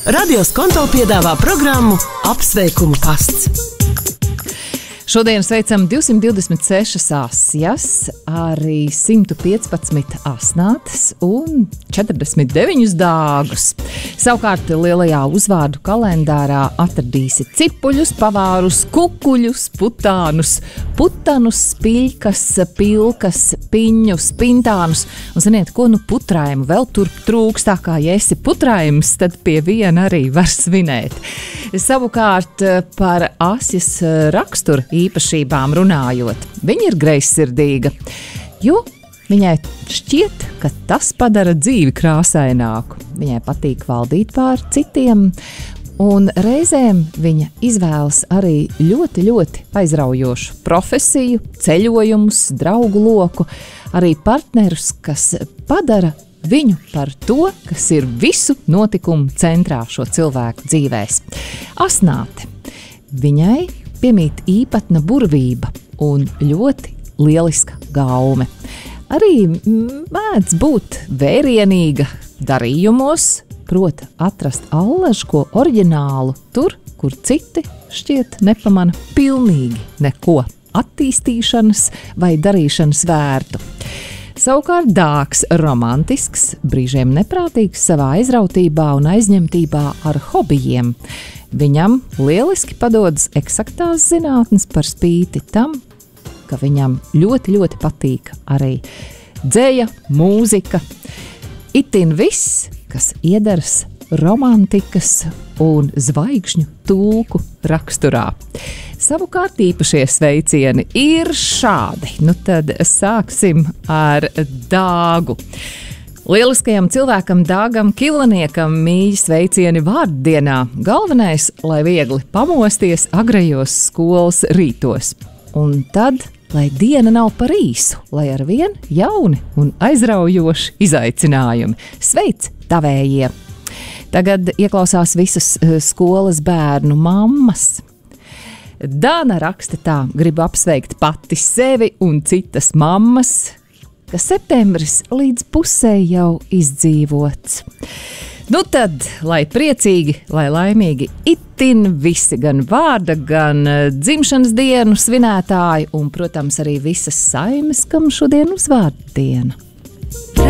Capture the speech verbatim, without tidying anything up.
Radio Skonto piedāvā programmu Apsveikumu pasts. Šodien sveicam divsimt divdesmit sešas asjas, arī simt piecpadsmit asnātes un četrdesmit deviņus dāgus. Savukārt lielajā uzvārdu kalendārā atradīsi cipuļus, pavārus, kukuļus, putānus, putanus, spiļkas, pilkas, piņus, pintānus. Un ziniet, ko nu putrājumu vēl tur trūks, tā kā ja esi putrājums, tad pie viena arī var svinēt. Savukārt par asjas raksturu īpašībām runājot, viņa ir greizsirdīga, jo viņai šķiet, ka tas padara dzīvi krāsaināku. Viņai patīk valdīt pār citiem, un reizēm viņa izvēlas arī ļoti, ļoti aizraujošu profesiju, ceļojumus, draugu loku, arī partnerus, kas padara viņu par to, kas ir visu notikumu centrā šo cilvēku dzīvēs. Asnāte. Viņai piemīt īpatna burvība un ļoti lieliska gaume. Arī mēdz būt vērienīga darījumos, prota atrast allažko oriģinālu tur, kur citi šķiet nepamana pilnīgi neko attīstīšanas vai darīšanas vērtu. Savukārt dāgs romantisks, brīžiem neprātīgs savā aizrautībā un aizņemtībā ar hobijiem. Viņam lieliski padodas eksaktās zinātnes par spīti tam, ka viņam ļoti, ļoti patīk arī dzeja, mūzika, itin viss, kas iedaras romantikas un zvaigžņu tulku raksturā. Savukārt īpašie sveicieni ir šādi. Nu tad sāksim ar dāgu. Lieliskajam cilvēkam dāgam Kilaniekam mīļi sveicieni vārddienā. Galvenais, lai viegli pamosties agrajos skolas rītos. Un tad, lai diena nav par īsu, lai arvien jauni un aizraujoši izaicinājumi. Sveic tavējie! Tagad ieklausās visas skolas bērnu mammas. Dāna raksta tā: gribu apsveikt pati sevi un citas mammas, ka septembris līdz pusē jau izdzīvots. Nu tad, lai priecīgi, lai laimīgi itin visi, gan vārda, gan dzimšanas dienu svinētāji un, protams, arī visas saimes, kam šodien uzvārdu diena.